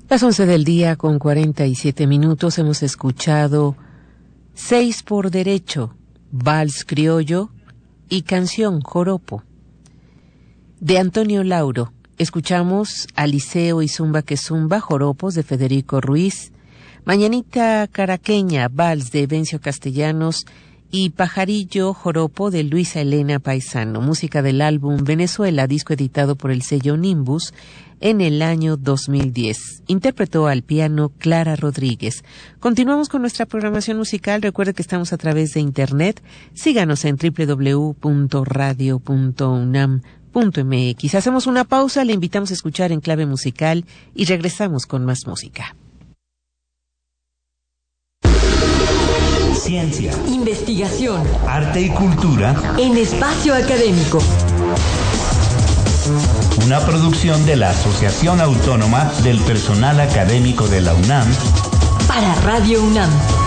Las 11 del día con 47 minutos hemos escuchado 6 por derecho, Vals Criollo y canción Joropo. De Antonio Lauro, escuchamos Aliceo y Zumba que Zumba, Joropos de Federico Ruiz, Mañanita Caraqueña, Vals de Evencio Castellanos y Pajarillo Joropo de Luisa Elena Paisano, música del álbum Venezuela, disco editado por el sello Nimbus en el año 2010. Interpretó al piano Clara Rodríguez. Continuamos con nuestra programación musical. Recuerde que estamos a través de internet. Síganos en www.radio.unam.mx. Hacemos una pausa, le invitamos a escuchar En Clave Musical y regresamos con más música. Ciencia, investigación, arte y cultura en espacio académico. Una producción de la Asociación Autónoma del Personal Académico de la UNAM para Radio UNAM.